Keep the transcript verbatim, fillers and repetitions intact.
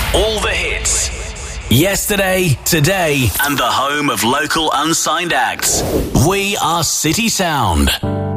All the hits. Yesterday, today, and the home of local unsigned acts. We are City Sound.